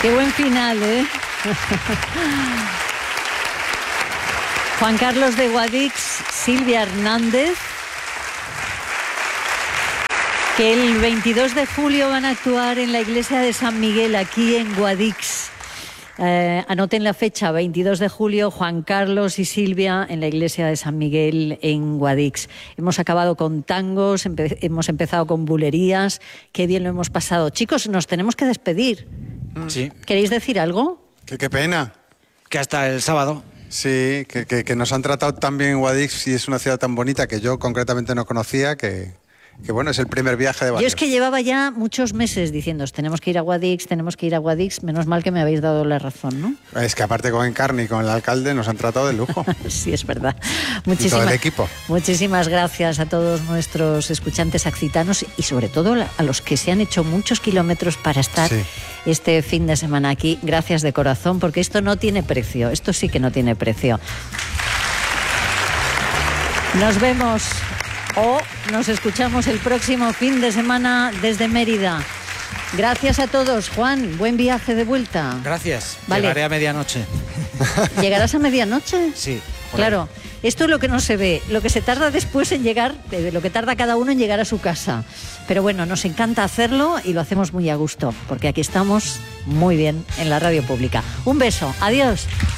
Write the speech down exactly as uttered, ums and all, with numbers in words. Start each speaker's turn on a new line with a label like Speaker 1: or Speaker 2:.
Speaker 1: Qué buen final, ¿eh? Juan Carlos de Guadix, Silvia Hernández, que el veintidós de julio van a actuar en la iglesia de San Miguel, aquí en Guadix. Eh, anoten la fecha, veintidós de julio, Juan Carlos y Silvia en la iglesia de San Miguel en Guadix. Hemos acabado con tangos, empe- hemos empezado con bulerías, qué bien lo hemos pasado. Chicos, nos tenemos que despedir.
Speaker 2: Sí.
Speaker 1: ¿Queréis decir algo?
Speaker 3: Que qué pena.
Speaker 2: Que hasta el sábado.
Speaker 3: Sí, que, que, que nos han tratado tan bien en Guadix y es una ciudad tan bonita que yo concretamente no conocía, que, que bueno, es el primer viaje de varios.
Speaker 1: Yo es que llevaba ya muchos meses diciendo, tenemos que ir a Guadix, tenemos que ir a Guadix, menos mal que me habéis dado la razón, ¿no?
Speaker 3: Es que aparte con Encarni y con el alcalde nos han tratado de lujo.
Speaker 1: Sí, es verdad.
Speaker 3: Y
Speaker 1: Muchísimas,
Speaker 3: todo el equipo.
Speaker 1: Muchísimas gracias a todos nuestros escuchantes accitanos y sobre todo a los que se han hecho muchos kilómetros para estar
Speaker 3: Sí.
Speaker 1: este fin de semana aquí. Gracias de corazón, porque esto no tiene precio, esto sí que no tiene precio. Nos vemos o nos escuchamos el próximo fin de semana desde Mérida. Gracias a todos. Juan, buen viaje de vuelta.
Speaker 2: Gracias.
Speaker 1: Vale.
Speaker 2: Llegaré a medianoche.
Speaker 1: ¿Llegarás a medianoche?
Speaker 2: Sí. por
Speaker 1: Claro, esto es lo que no se ve, lo que se tarda después en llegar, eh, lo que tarda cada uno en llegar a su casa. Pero bueno, nos encanta hacerlo y lo hacemos muy a gusto, porque aquí estamos muy bien en la radio pública. Un beso, adiós.